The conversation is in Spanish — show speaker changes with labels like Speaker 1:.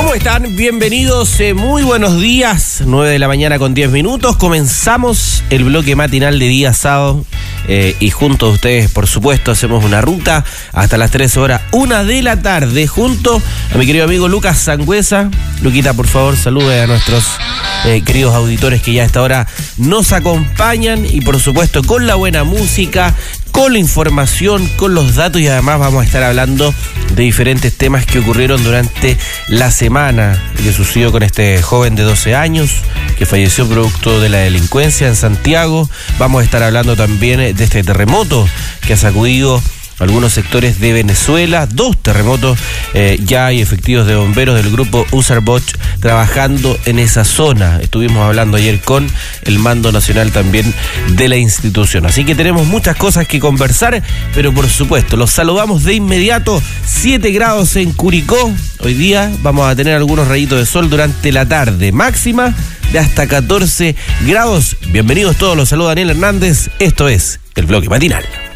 Speaker 1: ¿Cómo están? Bienvenidos, muy buenos días, 9 de la mañana con 10 minutos. Comenzamos el bloque matinal de día sábado y junto a ustedes, por supuesto, hacemos una ruta hasta las 3 horas, 1 de la tarde, junto a mi querido amigo Lucas Sangüesa. Luquita, por favor, salude a nuestros queridos auditores que ya a esta hora nos acompañan y, por supuesto, con la buena música, con la información, con los datos y además vamos a estar hablando de diferentes temas que ocurrieron durante la semana, que sucedió con este joven de 12 años que falleció producto de la delincuencia en Santiago. Vamos a estar hablando también de este terremoto que ha sacudido algunos sectores de Venezuela, 2 terremotos, ya hay efectivos de bomberos del grupo Usarbot trabajando en esa zona. Estuvimos hablando ayer con el mando nacional también de la institución. Así que tenemos muchas cosas que conversar, pero por supuesto, los saludamos de inmediato. 7 grados en Curicó. Hoy día vamos a tener algunos rayitos de sol durante la tarde. Máxima de hasta 14 grados. Bienvenidos todos, los saluda Daniel Hernández. Esto es El Bloque Matinal.